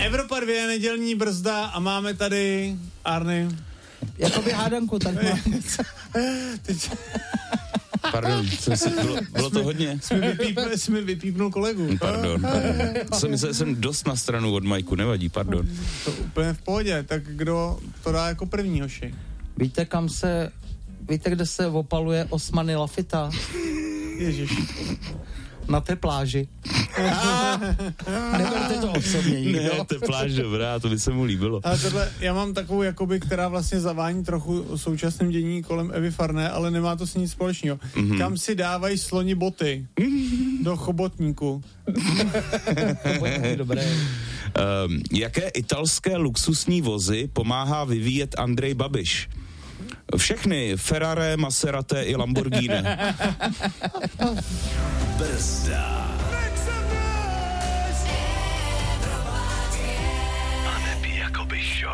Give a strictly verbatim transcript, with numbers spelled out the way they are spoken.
Evropa dvě, nedělní brzda a máme tady Arny. Jakoby hádanku, tak mám. Pardon, jsem si, bylo, bylo to hodně. Jsme, vypíp, jsme vypípnul kolegu. Pardon, pardon. Jsem myslel, že jsem dost na stranu od Majku, nevadí, pardon. To úplně v pohodě, tak kdo to dá jako první, hoši? Víte, kam se, víte, kde se opaluje Osmany Lafita? Ježiš. Na té pláži. Neberte to osobně nikdo. Ne, to je pláž dobrá, to by se mu líbilo. Ale tohle, já mám takovou, jakoby, která vlastně zavání trochu o současném dění kolem Evy Farné, ale nemá to s nic společného. Mm-hmm. Kam si dávají sloni boty? Do chobotníku. Dobré. Um, jaké italské luxusní vozy pomáhá vyvíjet Andrej Babiš? Všechny, Ferrari, Maserati i Lamborghini. Brzda. A Nebí Jakoby Show.